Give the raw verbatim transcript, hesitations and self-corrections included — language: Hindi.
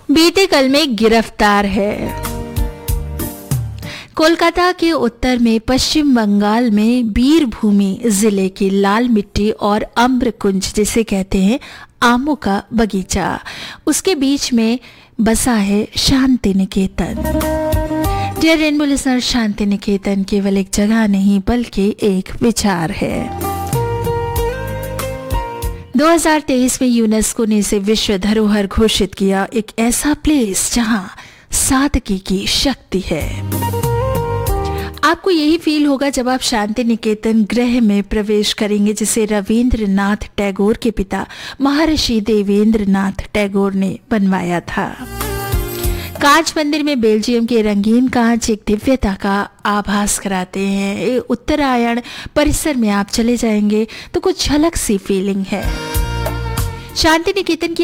बीते कल में गिरफ्तार है। कोलकाता के उत्तर में पश्चिम बंगाल में बीरभूमि जिले की लाल मिट्टी और अम्रकुंज जिसे कहते हैं आमों का बगीचा, उसके बीच में बसा है Shanti Niketan. Dear rainbow listener, Shanti Niketan केवल एक जगह नहीं बल्कि एक विचार है। दो हज़ार तेईस में यूनेस्को ने इसे विश्व धरोहर घोषित किया, एक ऐसा प्लेस जहां सादगी की शक्ति है। आपको यही फील होगा जब आप शांति निकेतन गृह में प्रवेश करेंगे, जिसे रविंद्रनाथ टैगोर के पिता महर्षि देवेंद्रनाथ टैगोर ने बनवाया था। कांच मंदिर में बेल्जियम के रंगीन कांच एक दिव्यता का आभास कराते हैं। उत्तरायण परिसर में आप चले जाएंगे तो कुछ झलक सी फीलिंग है। शांति निकेतन की